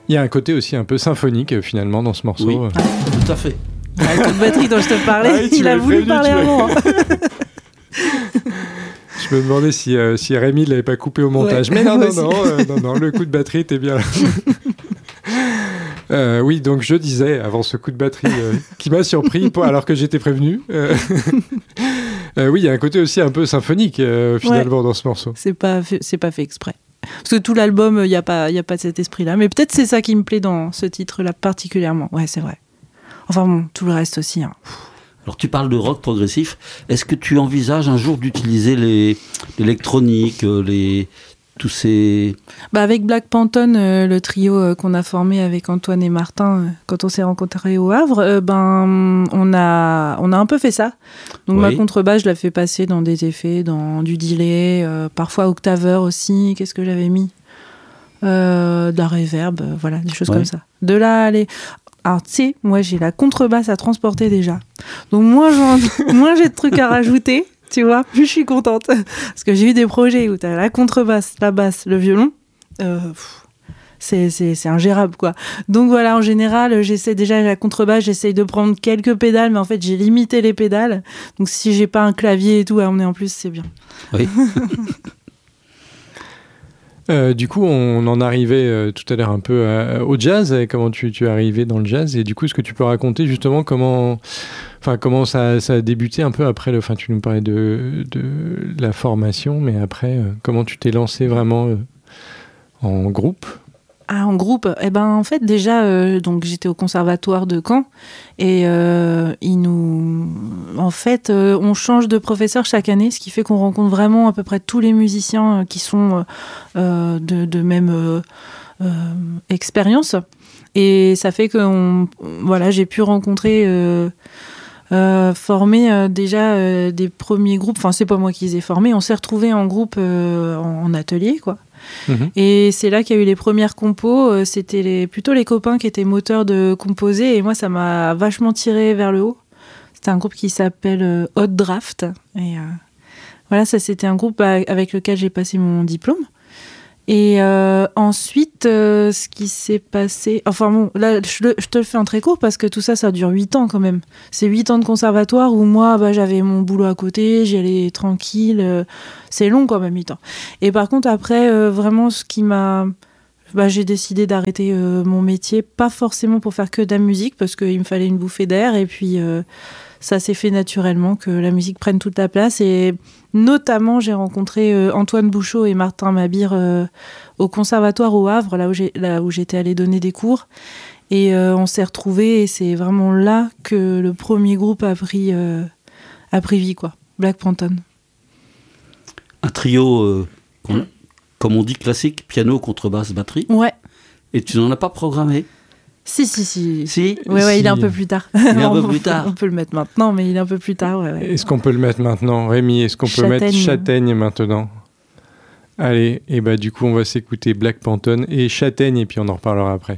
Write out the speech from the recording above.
Il y a un côté aussi un peu symphonique finalement dans ce morceau. Oui, tout à fait. Le coup de batterie dont je te parlais, il a voulu parler avant. Je me demandais si Rémi ne l'avait pas coupé au montage. Mais non, le coup de batterie était bien là. Oui, donc je disais, avant ce coup de batterie qui m'a surpris alors que j'étais prévenu, oui, il y a un côté aussi un peu symphonique finalement dans ce morceau. C'est pas fait exprès. Parce que tout l'album, il n'y a pas cet esprit-là. Mais peut-être c'est ça qui me plaît dans ce titre-là particulièrement. Ouais, c'est vrai. Enfin bon, tout le reste aussi. Hein. Alors tu parles de rock progressif. Est-ce que tu envisages un jour d'utiliser l'électronique, tous ces... Avec Black Pantone, le trio qu'on a formé avec Antoine et Martin quand on s'est rencontrés au Havre, on a un peu fait ça. Donc ma contrebasse, je la fais passer dans des effets, dans du delay, parfois octaveur aussi. Qu'est-ce que j'avais mis de la reverb, voilà, des choses comme ça. De là, aller... Alors, tu sais, moi, j'ai la contrebasse à transporter déjà. Donc, moins j'ai de trucs à rajouter, tu vois, plus je suis contente. Parce que j'ai eu des projets où tu as la contrebasse, la basse, le violon. C'est ingérable, quoi. Donc, voilà, en général, j'essaie déjà la contrebasse, j'essaye de prendre quelques pédales, mais en fait, j'ai limité les pédales. Donc, si j'ai pas un clavier et tout à emmener en plus, c'est bien. Oui. Du coup, on en arrivait tout à l'heure un peu au jazz. Comment tu es arrivé dans le jazz? Et du coup, est-ce que tu peux raconter justement comment ça a débuté un peu après Enfin, tu nous parlais de la formation, mais après, comment tu t'es lancé vraiment en groupe? En groupe, en fait déjà donc j'étais au conservatoire de Caen et on change de professeur chaque année, ce qui fait qu'on rencontre vraiment à peu près tous les musiciens qui sont de même expérience, et ça fait que j'ai pu rencontrer former déjà des premiers groupes. Enfin, c'est pas moi qui les ai formés, on s'est retrouvés en groupe en atelier, quoi. Et c'est là qu'il y a eu les premières compos. C'était plutôt les copains qui étaient moteurs de composer, et moi ça m'a vachement tiré vers le haut. C'était un groupe qui s'appelle Hot Draft, et voilà, ça c'était un groupe avec lequel j'ai passé mon diplôme. Et ensuite, ce qui s'est passé... Enfin bon, là, je te le fais en très court parce que tout ça, ça dure 8 ans quand même. C'est 8 ans de conservatoire où moi, j'avais mon boulot à côté, j'y allais tranquille. C'est long quand même, 8 ans. Et par contre, après, vraiment, ce qui m'a... j'ai décidé d'arrêter mon métier, pas forcément pour faire que de la musique, parce qu'il me fallait une bouffée d'air. Et puis, ça s'est fait naturellement que la musique prenne toute la place. Et notamment, j'ai rencontré Antoine Bouchot et Martin Mabir au conservatoire au Havre, là où j'étais allée donner des cours. Et on s'est retrouvés, et c'est vraiment là que le premier groupe a pris vie, quoi. Black Pantone. Un trio, comme on dit, classique, piano, contrebasse, batterie. Ouais. Et tu n'en as pas programmé? Si. Si. Ouais, il est un peu plus tard. On peut le mettre maintenant, mais il est un peu plus tard. Ouais. Est-ce qu'on peut le mettre maintenant, Rémi? Est-ce qu'on peut mettre Châtaigne maintenant? Allez, et du coup, on va s'écouter Black Pantone et Châtaigne, et puis on en reparlera après.